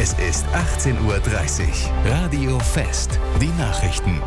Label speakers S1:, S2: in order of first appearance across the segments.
S1: Es ist 18:30 Uhr. Radio Fest. Die Nachrichten.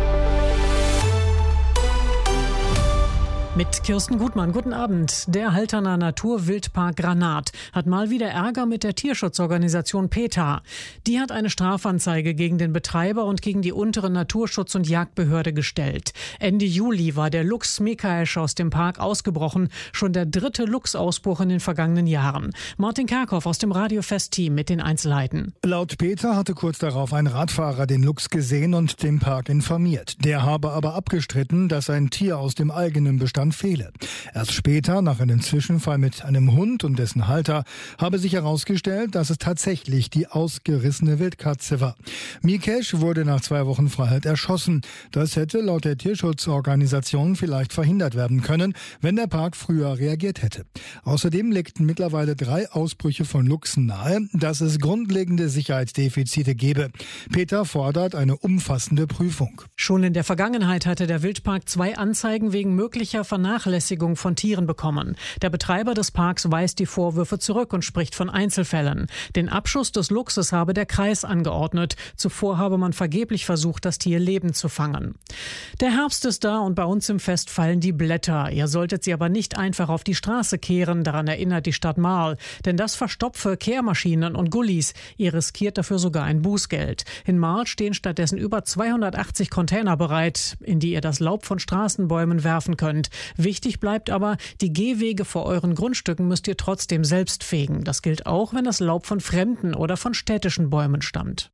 S2: Mit Kirsten Gutmann, guten Abend. Der Halterner Naturwildpark Granat hat mal wieder Ärger mit der Tierschutzorganisation PETA. Die hat eine Strafanzeige gegen den Betreiber und gegen die untere Naturschutz- und Jagdbehörde gestellt. Ende Juli war der Luchs Mikaesch aus dem Park ausgebrochen. Schon der 3. Luchsausbruch in den vergangenen Jahren. Martin Kerkhoff aus dem Radio Fest-Team mit den Einzelheiten.
S3: Laut PETA hatte kurz darauf ein Radfahrer den Luchs gesehen und den Park informiert. Der habe aber abgestritten, dass ein Tier aus dem eigenen Bestand fehle. Erst später, nach einem Zwischenfall mit einem Hund und dessen Halter, habe sich herausgestellt, dass es tatsächlich die ausgerissene Wildkatze war. Mikaesch wurde nach 2 Wochen Freiheit erschossen. Das hätte laut der Tierschutzorganisation vielleicht verhindert werden können, wenn der Park früher reagiert hätte. Außerdem legten mittlerweile 3 Ausbrüche von Luchsen nahe, dass es grundlegende Sicherheitsdefizite gebe. PETA fordert eine umfassende Prüfung.
S2: Schon in der Vergangenheit hatte der Wildpark 2 Anzeigen wegen möglicher Vernachlässigung von Tieren bekommen. Der Betreiber des Parks weist die Vorwürfe zurück und spricht von Einzelfällen. Den Abschuss des Luchses habe der Kreis angeordnet. Zuvor habe man vergeblich versucht, das Tier lebend zu fangen. Der Herbst ist da und bei uns im Fest fallen die Blätter. Ihr solltet sie aber nicht einfach auf die Straße kehren, daran erinnert die Stadt Marl. Denn das verstopfe Kehrmaschinen und Gullis. Ihr riskiert dafür sogar ein Bußgeld. In Marl stehen stattdessen über 280 Container bereit, in die ihr das Laub von Straßenbäumen werfen könnt. Wichtig bleibt aber, die Gehwege vor euren Grundstücken müsst ihr trotzdem selbst fegen. Das gilt auch, wenn das Laub von fremden oder von städtischen Bäumen stammt.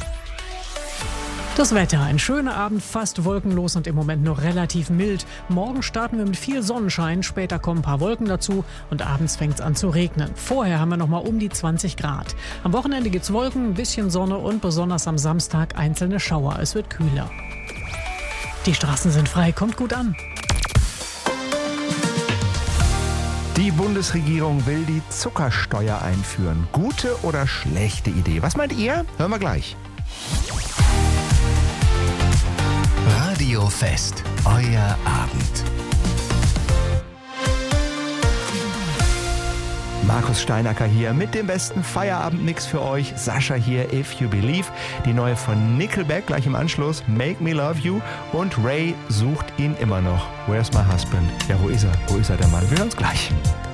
S2: Das Wetter, ein schöner Abend, fast wolkenlos und im Moment noch relativ mild. Morgen starten wir mit viel Sonnenschein, später kommen ein paar Wolken dazu und abends fängt es an zu regnen. Vorher haben wir noch mal um die 20 Grad. Am Wochenende gibt's Wolken, ein bisschen Sonne und besonders am Samstag einzelne Schauer. Es wird kühler. Die Straßen sind frei, kommt gut an.
S4: Die Bundesregierung will die Zuckersteuer einführen. Gute oder schlechte Idee? Was meint ihr? Hören wir gleich.
S1: Radio Fest. Euer Abend.
S4: Markus Steinacker hier mit dem besten Feierabendmix für euch. Sascha hier, If You Believe. Die neue von Nickelback gleich im Anschluss. Make Me Love You. Und Ray sucht ihn immer noch. Where's my husband? Ja, wo ist er? Wo ist er, der Mann? Wir hören uns gleich.